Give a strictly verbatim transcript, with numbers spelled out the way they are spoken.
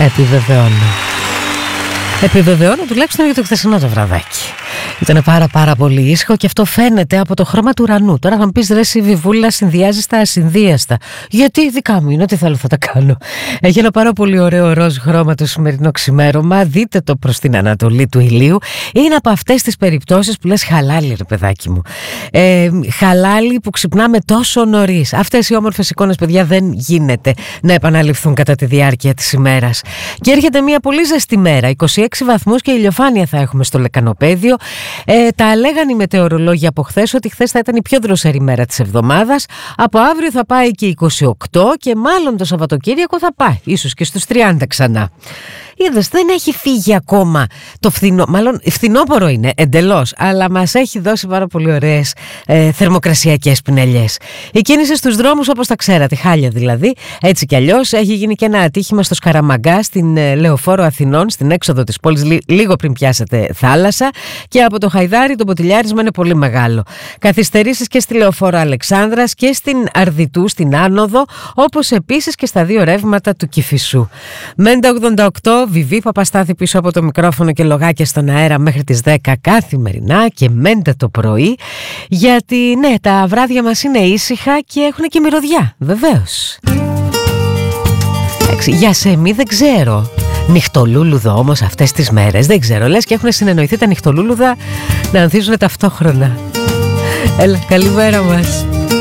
Επιβεβαιώνω. Επιβεβαιώνω τουλάχιστον για το χθεσινό το βραδάκι. Ήταν πάρα πάρα πολύ ήσυχο και αυτό φαίνεται από το χρώμα του ουρανού. Τώρα θα μου πεις, ρε εσύ Βιβούλα, συνδυάζεις τα ασυνδύαστα. Γιατί δικά μου είναι, ό,τι θέλω θα τα κάνω. Έχει ένα πάρα πολύ ωραίο ροζ χρώμα το σημερινό ξημέρωμα. Δείτε το προς την ανατολή του ηλίου. Είναι από αυτές τις περιπτώσεις που λες χαλάλι, ρε παιδάκι μου. Ε, χαλάλι που ξυπνάμε τόσο νωρίς. Αυτές οι όμορφες εικόνες, παιδιά, δεν γίνεται να επαναληφθούν κατά τη διάρκεια της ημέρας. Και έρχεται μια πολύ ζεστή μέρα. είκοσι έξι βαθμούς και ηλιοφάνεια θα έχουμε στο λεκανοπέδιο. Ε, τα λέγανε οι μετεωρολόγοι από χθες ότι χθες θα ήταν η πιο δροσερή μέρα της εβδομάδας. Από αύριο θα πάει και είκοσι οκτώ και μάλλον το Σαββατοκύριακο θα πάει ίσως και στους τριάντα ξανά. Είδες, δεν έχει φύγει ακόμα το φθινό, μάλλον φθινόπορο είναι εντελώς, αλλά μας έχει δώσει πάρα πολύ ωραίες ε, θερμοκρασιακές πινελιές. Η κίνηση στους δρόμους, όπως τα ξέρατε, χάλια δηλαδή, έτσι κι αλλιώς. Έχει γίνει και ένα ατύχημα στο Σκαραμαγκά, στην ε, Λεωφόρο Αθηνών, στην έξοδο της πόλης, λί, λίγο πριν πιάσετε θάλασσα, και από το Χαϊδάρι το ποτηλιάρισμα είναι πολύ μεγάλο. Καθυστερήσεις και στη Λεωφόρο Αλεξάνδρας και στην Αρδιτού, στην Άνοδο, όπως επίσης και στα δύο ρεύματα του Κηφισού. Μέντα ογδόντα οκτώ, Βιβί Παπαστάθη πίσω από το μικρόφωνο και λογάκια στον αέρα μέχρι τις δέκα καθημερινά και μέντα το πρωί, γιατί ναι, τα βράδια μας είναι ήσυχα και έχουν και μυρωδιά, βεβαίως. Εντάξει, για σεμί δεν ξέρω. Νυχτολούλουδο όμως αυτές τις μέρες, δεν ξέρω, λες και έχουν συνεννοηθεί τα νυχτολούλουδα να ανθίζουν ταυτόχρονα. Έλα, καλημέρα μας.